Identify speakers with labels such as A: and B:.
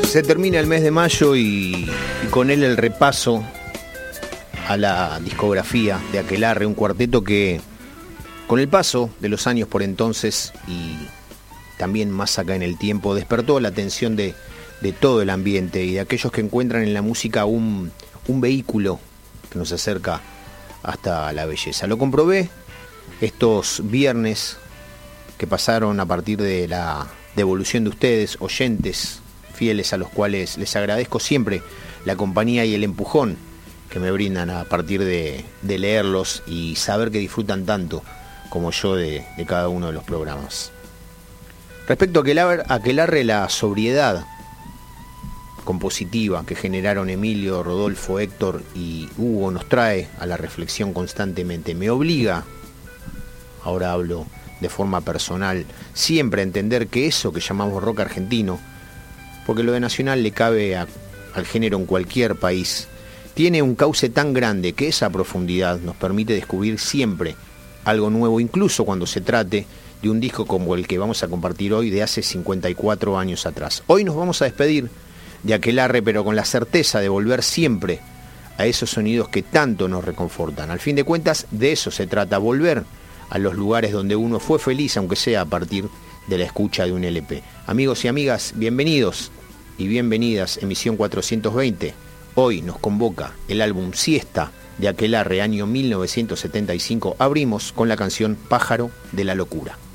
A: Se termina el mes de mayo y con él el repaso a la discografía de Aquelarre, un cuarteto que con el paso de los años por entonces y también más acá en el tiempo despertó la atención de todo el ambiente y de aquellos que encuentran en la música un vehículo que nos acerca hasta la belleza. Lo comprobé estos viernes que pasaron a partir de la devolución de ustedes, oyentes fieles a los cuales les agradezco siempre la compañía y el empujón que me brindan a partir de leerlos y saber que disfrutan tanto como yo de cada uno de los programas. Respecto a Aquelarre, la sobriedad compositiva que generaron Emilio, Rodolfo, Héctor y Hugo nos trae a la reflexión constantemente. Me obliga, ahora hablo de forma personal, siempre a entender que eso que llamamos rock argentino, porque lo de nacional le cabe al género en cualquier país, tiene un cauce tan grande que esa profundidad nos permite descubrir siempre algo nuevo, incluso cuando se trate de un disco como el que vamos a compartir hoy de hace 54 años atrás. Hoy nos vamos a despedir de Aquelarre, pero con la certeza de volver siempre a esos sonidos que tanto nos reconfortan. Al fin de cuentas, de eso se trata, volver a los lugares donde uno fue feliz, aunque sea a partir de la escucha de un LP. Amigos y amigas, bienvenidos y bienvenidas, emisión 420. Hoy nos convoca el álbum Siesta de Aquelarre, año 1975. Abrimos con la canción Pájaro de la Locura.